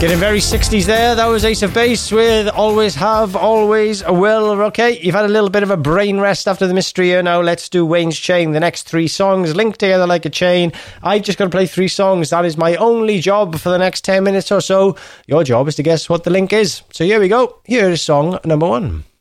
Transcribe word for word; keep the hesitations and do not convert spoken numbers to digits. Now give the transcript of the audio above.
Getting very sixties there. That was Ace of Base with Always Have, Always Will. Okay, you've had a little bit of a brain rest after the mystery here. Now let's do Wayne's Chain. The next three songs linked together like a chain. I've just got to play three songs. That is my only job for the next ten minutes or so. Your job is to guess what the link is. So here we go. Here is song number one.